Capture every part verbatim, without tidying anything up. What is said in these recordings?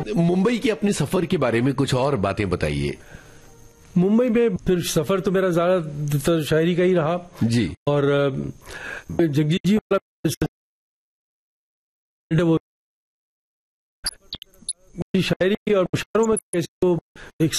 मुंबई के अपने सफर के बारे में कुछ और बातें बताइए। मुंबई में फिर सफर तो मेरा ज्यादातर शायरी का ही रहा जी। और जगजीत जी वाला शायरी और मुशायरों में कैसे तो एक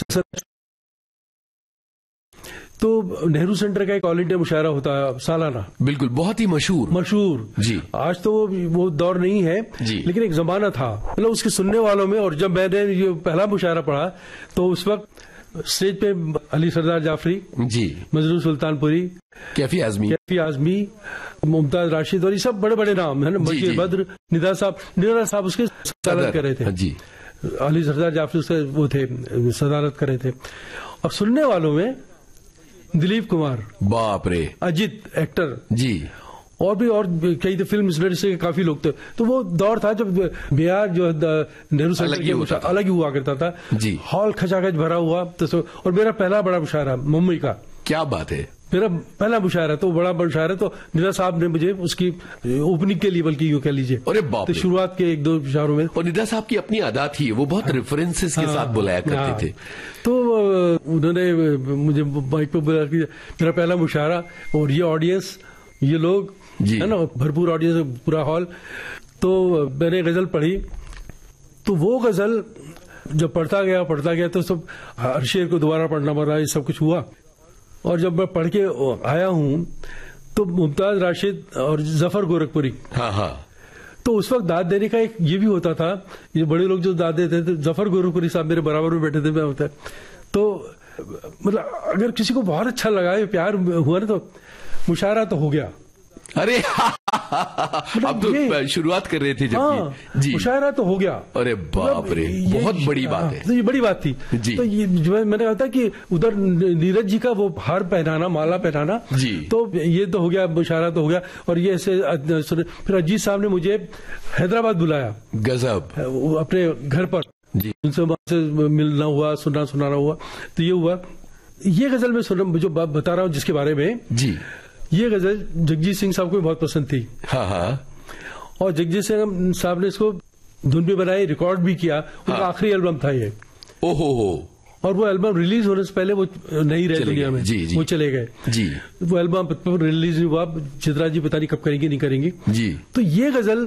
तो नेहरू सेंटर का एक ऑल इंडिया मुशायरा होता है सालाना, बिल्कुल, बहुत ही मशहूर मशहूर जी। आज तो वो वो दौर नहीं है जी, लेकिन एक जमाना था मतलब उसके सुनने वालों में। और जब मैंने ये पहला मुशायरा पढ़ा तो उस वक्त स्टेज पे अली सरदार जाफरी जी, मजरू सुल्तानपुरी, कैफी आजमी कैफी आजमी मुमताज राशिद और ये सब बड़े बड़े नाम है ना, बशीर बद्र, निदा साहब निदा साहब उसके सदारत कर रहे थे जी। अली सरदार जाफरी उसके वो थे सदारत कर रहे थे। और सुनने वालों में दिलीप कुमार, बाप रे, अजित एक्टर जी, और भी और कई तो फिल्म इंडस्ट्री के काफी लोग थे। तो वो दौर था जब बिहार जो नेहरू सेंटर के अलग ही हुआ करता था जी, हॉल खचाखच भरा हुआ। तो और मेरा पहला बड़ा मुशायरा मुंबई का, क्या बात है, मेरा पहला मुशायरा तो बड़ा मुशायरा तो निदा साहब ने मुझे उसकी ओपनिंग के लिए बल्कि यूं कह लीजिए, अरे बाप, तो शुरुआत के एक दो मुशायरों में। और निदा साहब की अपनी आदा थी, वो बहुत रेफरेंसेस के साथ बुलाया करते थे। तो उन्होंने मुझे माइक पे बुलाया कि मेरा पहला मुशायरा और ये ऑडियंस, ये लोग है ना, भरपूर ऑडियंस, पूरा हॉल। तो मैंने गजल पढ़ी तो वो गजल जब पढ़ता गया पढ़ता गया तो सब हर शेर को दोबारा पढ़ना पड़ा, ये सब कुछ हुआ। और जब मैं पढ़ के आया हूं तो मुमताज राशिद और जफर गोरखपुरी, हाँ हाँ, तो उस वक्त दाद देने का एक ये भी होता था, ये बड़े लोग जो दाद देते थे, जफर गोरखपुरी साहब मेरे बराबर में बैठे थे, मैं होता तो मतलब अगर किसी को बहुत अच्छा लगा, प्यार हुआ ना, तो मुशायरा तो हो गया। अरे अब तो शुरुआत कर रहे थे जब हाँ, जी, मुशायरा तो हो गया। अरे बाप रे, बहुत बड़ी बात है। तो ये बड़ी बात थी जी। तो ये जो मैंने कहा था कि उधर नीरज जी का वो हार पहनाना, माला पहनाना जी, तो ये तो हो गया, मुशायरा तो हो गया। और ये ऐसे फिर अजीत साहब ने मुझे हैदराबाद बुलाया, गजब, अपने घर पर जी, उनसे वहां से मिलना हुआ, सुनना सुनाना हुआ। तो ये हुआ, ये गजल में सुन जो बात बता रहा हूँ जिसके बारे में जी, ये गजल जगजीत सिंह साहब को भी बहुत पसंद थी। हाँ हाँ, और जगजीत सिंह साहब ने इसको धुन भी बनाई, रिकॉर्ड भी किया। हाँ, उनका आखिरी एल्बम था ये। ओहो हो, और वो एल्बम रिलीज होने से पहले वो नहीं रहे दुनिया में जी, जी, वो चले गए जी। वो एल्बम रिलीज हुआ, चित्रा जी पता नहीं कब करेंगी नहीं करेंगी जी। तो ये गजल